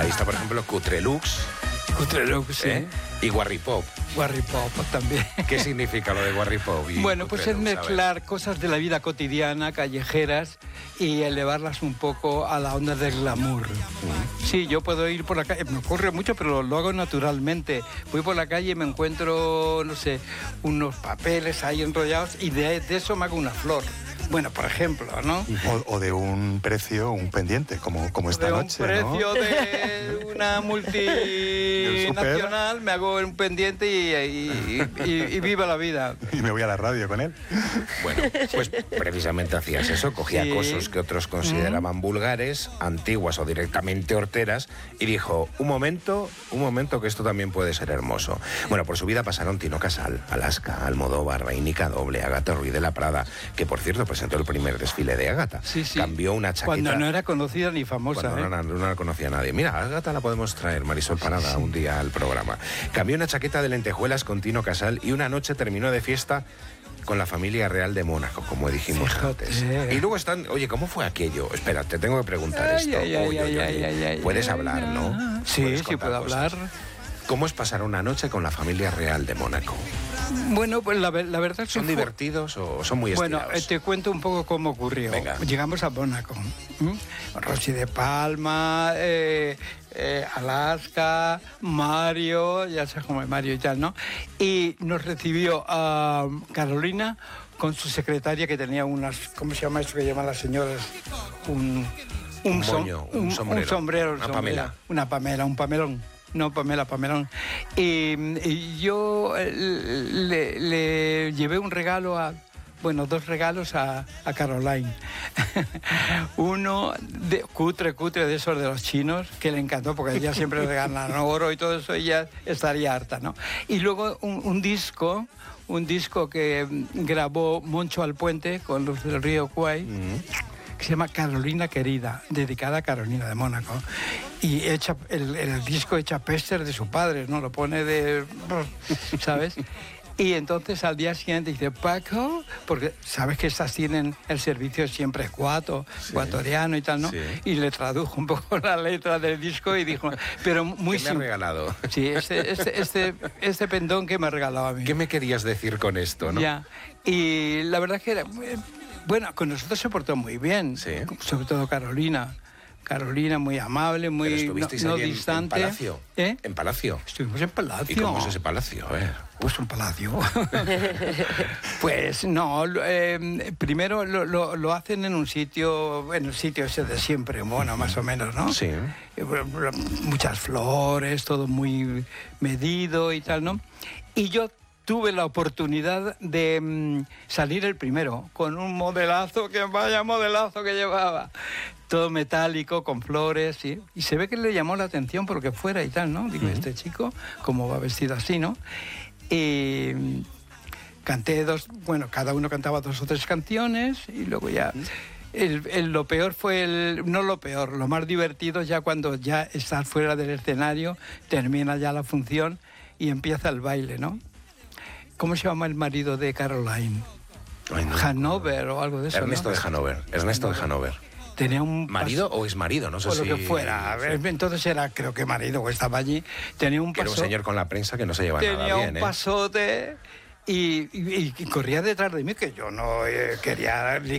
Ahí está, por ejemplo, Cutrelux. Cutrelux, sí. Y Warripop. Warripop también. ¿Qué significa lo de Warripop? Bueno, pues es mezclar cosas de la vida cotidiana, callejeras, y elevarlas un poco a la onda del glamour. Sí, yo puedo ir por la calle, me ocurre mucho, pero lo hago naturalmente. Voy por la calle y me encuentro, no sé, unos papeles ahí enrollados y de eso me hago una flor. Bueno, por ejemplo, ¿no? O de un precio, un pendiente, como esta noche, de ¿no? un precio de una multinacional, me hago un pendiente y viva la vida. Y me voy a la radio con él. Bueno, pues precisamente hacías eso, cogía cosas que otros consideraban vulgares, antiguas o directamente horteras, y dijo, un momento, que esto también puede ser hermoso. Bueno, por su vida pasaron Tino Casal, Alaska, Almodóvar, Reinica Doble, Ágata Ruiz de la Prada, que por cierto presentó el primer desfile de Ágata. Sí. Cambió una chaqueta... Cuando no era conocida ni famosa. Cuando no la conocía nadie. Mira, Ágata la podemos traer, Marisol Parada, un día al programa. Cambió una chaqueta de lentejuelas con Tino Casal y una noche terminó de fiesta con la familia real de Mónaco, como dijimos antes. Y luego están... Oye, ¿cómo fue aquello? Espera, te tengo que preguntar esto. Puedes hablar, ¿no? Sí, puedo hablar. ¿Cómo es pasar una noche con la familia real de Mónaco? Bueno, pues la verdad es que ¿Son divertidos o son muy estirados? Bueno, te cuento un poco cómo ocurrió. Venga. Llegamos a Mónaco. Rosy de Palma, Alaska, Mario, ya sabes cómo es Mario y tal, ¿no? Y nos recibió a Carolina con su secretaria, que tenía unas... ¿Cómo se llama eso que llaman las señoras? Un sombrero. Un sombrero. Pamela. Una Pamela, un pamelón. No, Pamelón. Y yo le llevé un regalo dos regalos a Caroline. Uno cutre de esos de los chinos, que le encantó, porque ella siempre regalan oro y todo eso, ella estaría harta, ¿no? Y luego un disco que grabó Moncho Alpuente con los del Río Kwai, que se llama Carolina Querida, dedicada a Carolina de Mónaco. Y el disco echa péster de su padre, ¿no? Lo pone ¿sabes? Y entonces al día siguiente dice, Paco, porque sabes que estas tienen el servicio siempre ecuatoriano y tal, ¿no? Sí. Y le tradujo un poco la letra del disco y dijo, pero muy ¿Qué me ha regalado? Sí, este pendón que me ha regalado a mí. ¿Qué me querías decir con esto, no? Ya. Y la verdad es que bueno, con nosotros se portó muy bien, sobre todo Carolina. Carolina, muy amable, muy no distante. ¿En Palacio? ¿En Palacio? Estuvimos en Palacio. ¿Y cómo es ese Palacio? Pues un palacio. Pues no, primero lo hacen en un sitio, en el sitio ese de siempre, bueno, más o menos, ¿no? Sí. Muchas flores, todo muy medido y tal, ¿no? Y yo tuve la oportunidad de salir el primero, con un modelazo, que vaya modelazo que llevaba. Todo metálico, con flores, ¿sí? Y se ve que le llamó la atención porque fuera y tal, ¿no? Digo, este chico, ¿cómo va vestido así, no? Y canté cada uno cantaba 2 o 3 canciones y luego ya... lo peor fue no lo peor, lo más divertido ya cuando ya estás fuera del escenario, termina ya la función y empieza el baile, ¿no? ¿Cómo se llama el marido de Caroline? Hanover o algo de eso, Ernesto de Hanover. Tenía un ¿Marido o es marido? No sé si... lo que fuera. Sí. Entonces era, creo que marido, o estaba allí. Tenía un pasote. Era un señor con la prensa que no se lleva nada bien. Tenía un pasote y corría detrás de mí, que yo no quería